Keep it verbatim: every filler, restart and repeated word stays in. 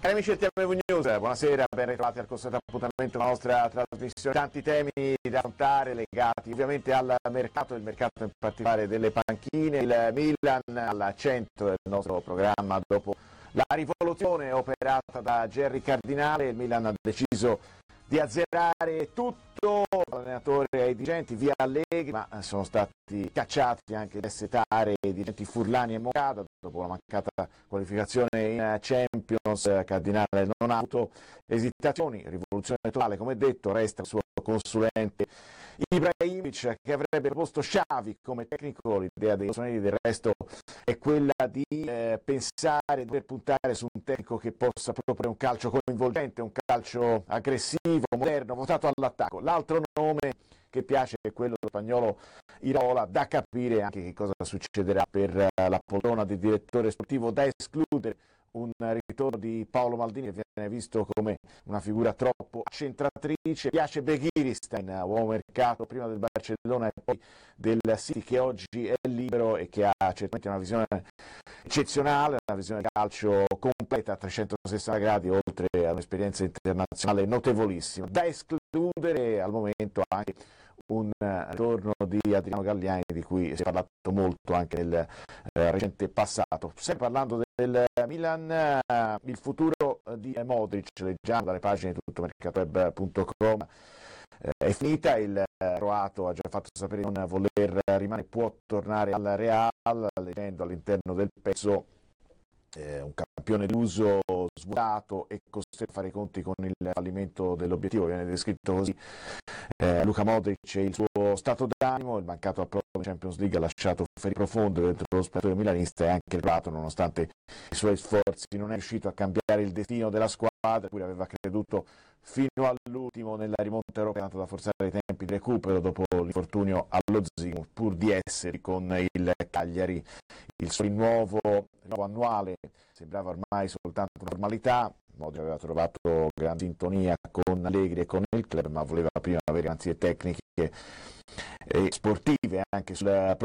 Cari amici del T M V News, buonasera, ben ritrovati al consueto appuntamento della nostra trasmissione. Tanti temi da affrontare legati ovviamente al mercato, il mercato in particolare delle panchine, il Milan al centro del nostro programma dopo la rivoluzione operata da Gerry Cardinale. Il Milan ha deciso di azzerare tutto, l'allenatore e i dirigenti via Allegri, ma sono stati cacciati anche le setare i dirigenti Furlani e Moncada dopo la mancata qualificazione in Champions. Cardinale non ha avuto esitazioni, rivoluzione totale, come detto, resta il suo consulente Ibrahimovic che avrebbe proposto Xavi come tecnico. L'idea dei rossoneri del resto è quella di eh, pensare, di dover puntare su un tecnico che possa proporre un calcio coinvolgente, un calcio aggressivo, moderno, votato all'attacco. L'altro nome che piace è quello dello spagnolo Iraola, da capire anche che cosa succederà per eh, la poltrona del direttore sportivo, da escludere un ritorno di Paolo Maldini che viene visto come una figura troppo accentratrice. Piace Begiristain, uomo mercato prima del Barcellona e poi del City, che oggi è libero e che ha certamente una visione eccezionale, una visione di calcio completa a trecentosessanta gradi, oltre a un'esperienza internazionale notevolissima. Da escludere al momento anche un ritorno di Adriano Galliani, di cui si è parlato molto anche nel eh, recente passato. Sempre parlando del Milan, eh, il futuro di Modric, leggiamo dalle pagine di tuttomercatoweb punto com, eh, è finita. Il croato ha già fatto sapere di non voler rimanere, può tornare al Real, leggendo all'interno del pezzo eh, un campione deluso, svuotato e costretto a fare i conti con il fallimento dell'obiettivo. Viene descritto così eh, Luka Modric e il suo stato d'animo. Il mancato approdo in Champions League ha lasciato ferite profonde dentro lo spettatore milanista, e anche il croato, nonostante i suoi sforzi, non è riuscito a cambiare il destino della squadra, cui aveva creduto fino all'ultimo nella rimonta europea, tanto da forzare i tempi di recupero dopo l'infortunio allo Zimo, pur di essere con il Cagliari. Il suo rinnovo, rinnovo annuale sembrava ormai soltanto una formalità. Modric aveva trovato gran sintonia con Allegri e con il club, ma voleva prima avere garanzie tecniche e sportive anche sul